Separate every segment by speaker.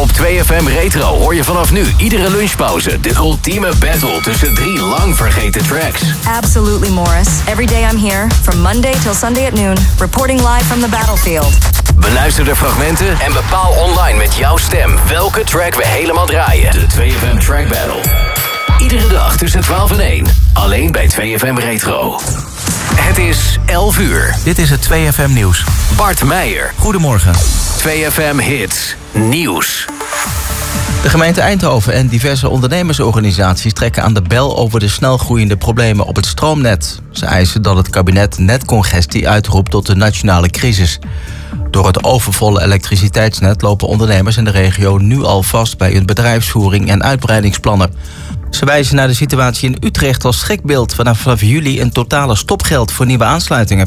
Speaker 1: Op 2FM Retro hoor je vanaf nu iedere lunchpauze de ultieme battle tussen 3 lang vergeten tracks.
Speaker 2: Absolutely, Morris. Every day I'm here, from Monday till Sunday at noon, reporting live from the battlefield.
Speaker 1: Beluister de fragmenten en bepaal online met jouw stem welke track we helemaal draaien. De 2FM Track Battle. Iedere dag tussen 12 en 1. Alleen bij 2FM Retro. Het is 11 uur.
Speaker 3: Dit is het 2FM Nieuws.
Speaker 1: Bart Meijer.
Speaker 3: Goedemorgen.
Speaker 1: 2FM Hits Nieuws.
Speaker 3: De gemeente Eindhoven en diverse ondernemersorganisaties trekken aan de bel over de snelgroeiende problemen op het stroomnet. Ze eisen dat het kabinet netcongestie uitroept tot een nationale crisis. Door het overvolle elektriciteitsnet lopen ondernemers in de regio nu al vast bij hun bedrijfsvoering en uitbreidingsplannen. Ze wijzen naar de situatie in Utrecht als schrikbeeld. Vanaf juli een totale stopgeld voor nieuwe aansluitingen.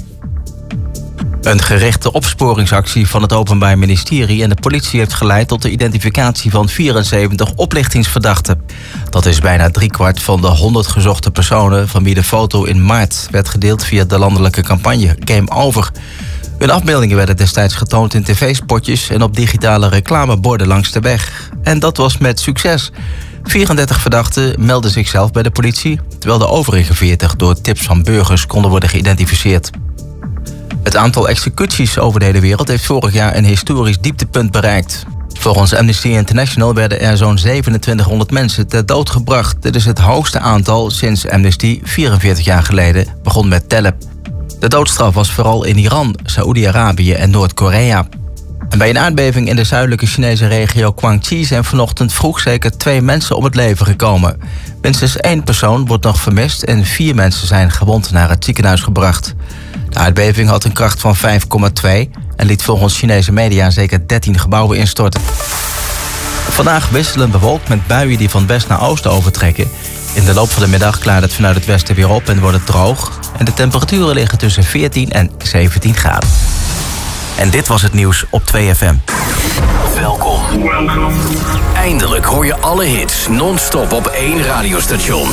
Speaker 3: Een gerichte opsporingsactie van het Openbaar Ministerie en de politie heeft geleid tot de identificatie van 74 oplichtingsverdachten. Dat is bijna 3/4 van de 100 gezochte personen van wie de foto in maart werd gedeeld via de landelijke campagne Game Over. Hun afbeeldingen werden destijds getoond in tv-spotjes en op digitale reclameborden langs de weg. En dat was met succes. 34 verdachten melden zichzelf bij de politie, terwijl de overige 40 door tips van burgers konden worden geïdentificeerd. Het aantal executies over de hele wereld heeft vorig jaar een historisch dieptepunt bereikt. Volgens Amnesty International werden er zo'n 2700 mensen ter dood gebracht. Dit is het hoogste aantal sinds Amnesty 44 jaar geleden begon met tellen. De doodstraf was vooral in Iran, Saoedi-Arabië en Noord-Korea. En bij een aardbeving in de zuidelijke Chinese regio Guangxi zijn vanochtend vroeg zeker 2 mensen om het leven gekomen. Minstens 1 persoon wordt nog vermist en 4 mensen zijn gewond naar het ziekenhuis gebracht. De aardbeving had een kracht van 5,2 en liet volgens Chinese media zeker 13 gebouwen instorten. Vandaag wisselend bewolkt met buien die van west naar oosten overtrekken. In de loop van de middag klaart het vanuit het westen weer op en wordt het droog. En de temperaturen liggen tussen 14 en 17 graden. En dit was het nieuws op 2FM.
Speaker 1: Welkom. Eindelijk hoor je alle hits non-stop op 1 radiostation.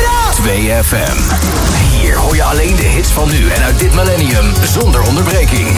Speaker 1: 2FM. Hier hoor je alleen de hits van nu en uit dit millennium zonder onderbreking.